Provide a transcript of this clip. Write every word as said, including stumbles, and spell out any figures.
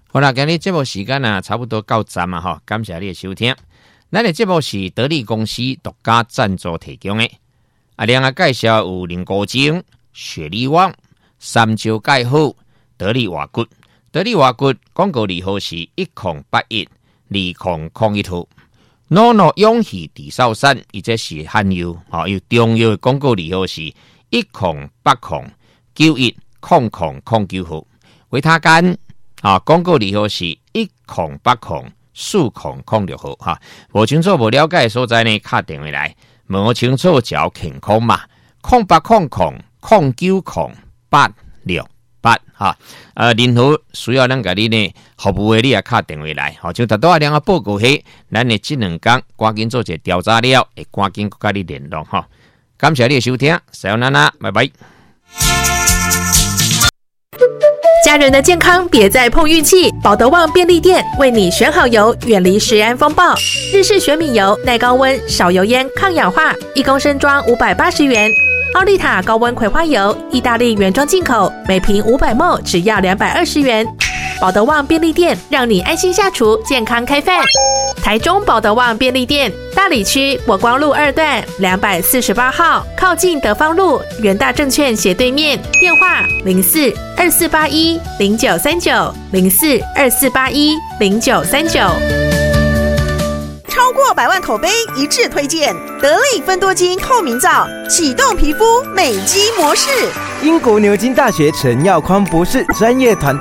好啦，今日节目时间啊，差不多到站啊，哈，感谢你的收听。咱的节目是得力公司独家赞助提供的。啊，另外介绍有菱骨精、雪梨网、三焦钙好、得力活骨。得力活骨广告利号是一零八一二零零一号。诺诺勇气地少山，伊这是汉药，吼，有中药的广告利号是一零八零九一零零零九号。维他干啊，广告利号是一零八零四零零六号哈。无清楚无了解的所在呢，打电话来问我清楚就健康嘛，零八零零零九零八六八哈。呃，任何需要咱家己呢服务的，你也打电话来，好，就达到两个报告后，咱的这两天赶紧做一个调查了，会赶紧跟你联络哈。感谢你的收听，小娜娜，拜拜。 家人的健康别再碰运气，保德旺便利店为你选好油，远离食安风暴。日式玄米油，耐高温、少油烟、抗氧化，一公升装五百八十元。奥利塔高温葵花油，意大利原装进口，每瓶五百毫升只要两百二十元。保德旺便利店让你安心下厨，健康开饭。台中保德旺便利店大里区国光路二段两百四十八号，靠近德芳路元大证券斜对面，电话零四二四八一零九三九零四二四八一零九三九。 超过百万口碑一致推荐得力芬多精透明皂，启动皮肤美肌模式。 英国牛津大学陈耀匡博士专业团